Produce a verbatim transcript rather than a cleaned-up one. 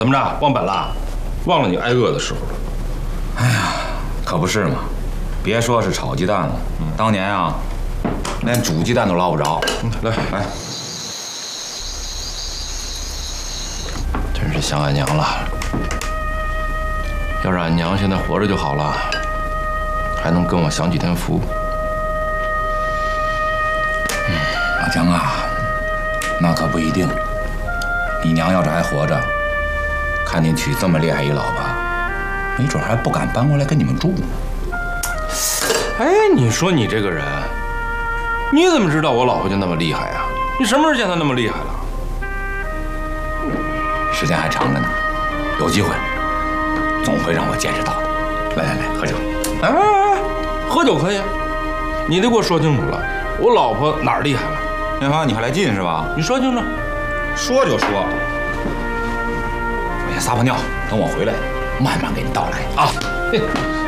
怎么着，忘本了？忘了你挨饿的时候了？ 哎呀，可不是嘛！别说是炒鸡蛋了，嗯、当年啊，连煮鸡蛋都捞不着。 嗯、来来，真是想俺娘了。要是俺娘现在活着就好了，还能跟我享几天福。 嗯，老姜啊，那可不一定。你娘要是还活着，看你娶这么厉害一老婆，没准还不敢搬过来跟你们住。 哎，你说你这个人，你怎么知道我老婆就那么厉害呀？你什么时候见她那么厉害了？ 时间还长着呢，有机会总会让我见识到的。来来来，喝酒。 哎哎哎，喝酒可以，你得给我说清楚了，我老婆哪儿厉害了？ 元芳，你还来劲是吧？ 你说清楚。 说就说。我先撒泡尿，等我回来慢慢给你道来啊。嘿。